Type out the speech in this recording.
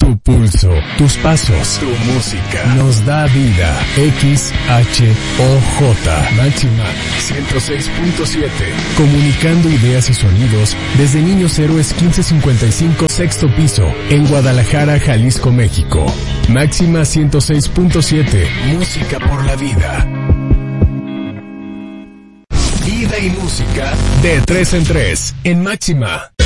Tu pulso, tus pasos, tu música nos da vida. XHOJ Máxima 106.7. Comunicando ideas y sonidos desde Niños Héroes 1555, sexto piso, en Guadalajara, Jalisco, México. Máxima 106.7. Música por la vida. Vida y música de 3 en 3 en Máxima.